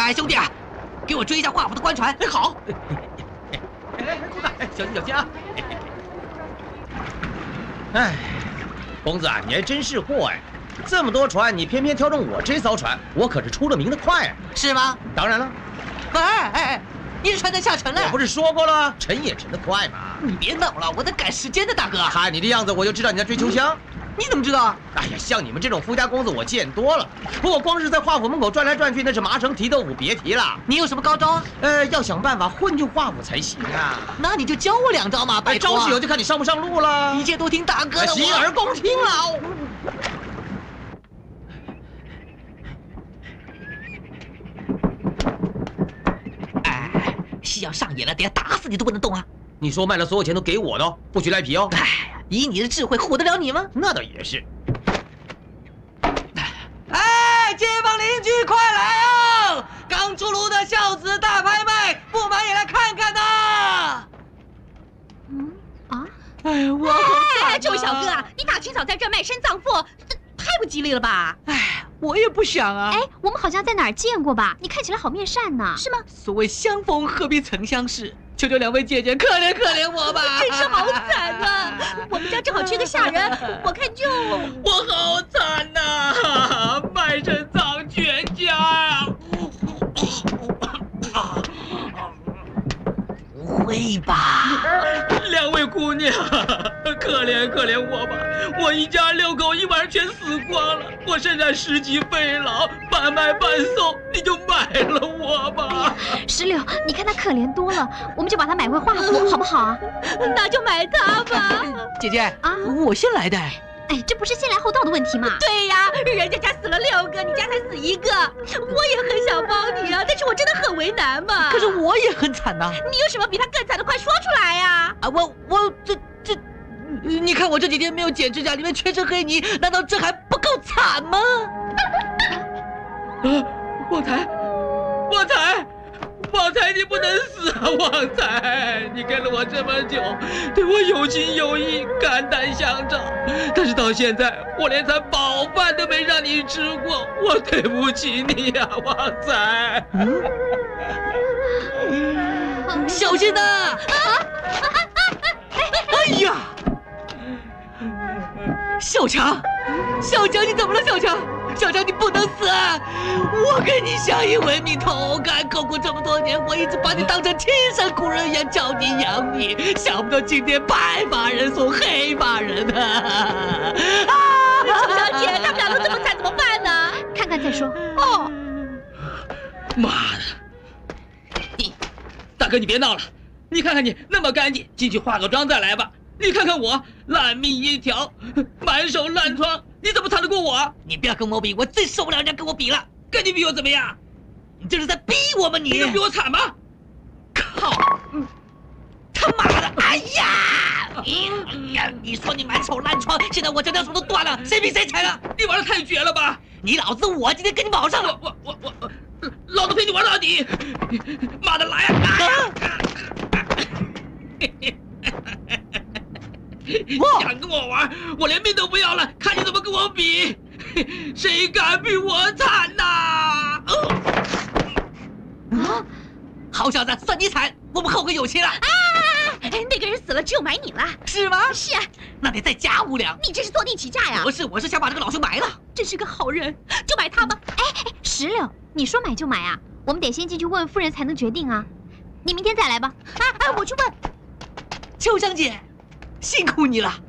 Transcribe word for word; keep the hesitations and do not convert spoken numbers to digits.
哎，兄弟啊，给我追一下华府的官船。 哎，好。哎哎，公子，哎，小心小心啊！哎，公子啊，你还真是货哎！这么多船，你偏偏挑中我这艘船，我可是出了名的快啊！ 是吗？ 当然了。 哎哎哎，你的船在下沉了。 我不是说过了，沉也沉得快嘛。 你别闹了，我在赶时间的，大哥。 看你的样子，我就知道你在追秋香。 你怎么知道？ 哎呀，像你们这种富家公子我见多了，不过光是在华府门口转来转去，那是麻绳提豆腐，别提了。 你有什么高招啊？ 呃，要想办法混进华府才行啊。 那你就教我两招嘛，拜托。 招式有就看你上不上路了。 一切都听大哥的。 洗耳恭听了。 哎，戏要上演了，等下打死你都不能动啊！ 你说卖了所有钱都给我的哦，不许赖皮哦。 哎。以你的智慧唬得了你吗？ 那倒也是。 哎，街坊邻居快来哦！刚出炉的孝子大拍卖，不买也来看看呐！ 嗯啊， 哎，我好惨啊！ 这位小哥啊，你大清早在这儿卖身葬父，太不吉利了吧？ 哎，我也不想啊。 哎，我们好像在哪儿见过吧？你看起来好面善呢，是吗？ 所谓相逢何必曾相识。求求两位姐姐，可怜可怜我吧！ 真是好惨啊！我们家正好缺个下人，我看就…… 我好惨呐、啊，卖身葬全家呀、 啊！不会吧？ 两位姑娘，可怜可怜我吧！我一家六口一晚上全死光了，我身上十级肺痨，半卖半送，你就买了我吧！ 石榴，你看他可怜多了，我们就把他买回华府，好不好啊？那就买他吧。 姐姐啊， 我先来的。 哎，这不是先来后到的问题吗？ 对呀，人家家死了六个，你家才死一个。我也很想帮你啊，但是我真的很为难嘛。 可是我也很惨呐。 你有什么比他更惨的？快说出来呀！ 啊，我我这这，你看我这几天没有剪指甲，里面全是黑泥，难道这还不够惨吗？ 啊，旺财，旺财！旺财，你不能死啊！旺财，你跟了我这么久，对我有情有义，肝胆相照，但是到现在，我连餐饱饭都没让你吃过，我对不起你呀、啊，旺财。 嗯、小心呐！啊！哎呀！小强，小强，你怎么了？小强，小强，你不能死啊！我跟你相依为命，同甘共苦这么多年，我一直把你当成亲生骨肉一样教你养你，想不到今天白发人送黑发人啊！ 啊，楚小姐，他们俩都这么惨，怎么办呢？ 看看再说。 哦， 妈的！你，大哥，你别闹了，你看看你那么干净，进去化个妆再来吧。你看看我烂命一条，满手烂疮，你怎么谈得过我？ 你不要跟我比，我最受不了人家跟我比了。 跟你比我怎么样？ 你这是在逼我吗？你你能比我惨吗？ 靠！他妈的！哎呀！你你说你满手烂疮，现在我这条手都断了，谁比谁惨了？ 你玩的太绝了吧！ 你老子我今天跟你卯上了！ 我我我我，老子陪你玩到底！妈的来呀！想跟我玩，我连命都不要了，看你怎么跟我比！谁敢比我惨呐、啊？ 啊！好小子，算你惨，我们后会有期了。啊！ 那个人死了，只有埋你了， 是吗？ 是啊， 那得再加五两。 你这是坐地起价呀！ 不是，我是想把这个老兄埋了。 真是个好人，就买他吧。 哎哎，石榴，你说买就买啊？我们得先进去问夫人才能决定啊。你明天再来吧。 哎哎，我去问。 秋香姐，辛苦你了。